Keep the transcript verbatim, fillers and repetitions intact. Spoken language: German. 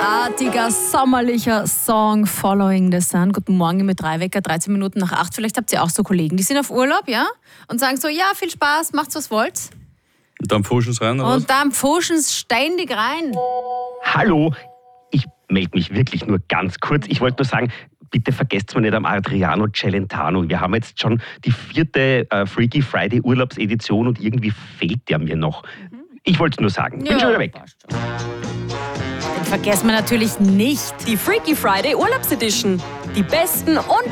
großartiger, sommerlicher Song Following the Sun. Guten Morgen mit drei Wecker, dreizehn Minuten nach acht. Vielleicht habt ihr auch so Kollegen, die sind auf Urlaub, ja? Und sagen so, ja, viel Spaß, macht's was wollt. Und dann pfuschen sie rein, oder was? Und dann pfuschen sie ständig rein. Hallo, ich melde mich wirklich nur ganz kurz. Ich wollte nur sagen, bitte vergesst mal nicht am Adriano Celentano. Wir haben jetzt schon die vierte äh, Freaky Friday Urlaubsedition und irgendwie fehlt der mir noch. Mhm. Ich wollte es nur sagen. Bin ja, schon wieder weg. Den vergessen wir natürlich nicht. Die Freaky Friday Urlaubsedition. Die besten und